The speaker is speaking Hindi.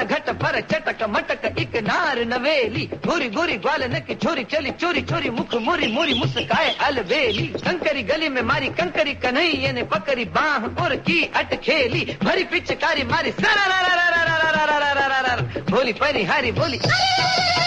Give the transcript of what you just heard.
घट पर चटक मटक एक नार नवेली, गोरी गोरी ग्वालन की छोरी चली चोरी चोरी मुख मोरी मोरी मुस्काए अलबेली। कंकरी गली में मारी कंकरी कन्हैया ने पकड़ी बाह और की अटखेली, भरी पिचकारी मारी सरा बोली परिहारी बोली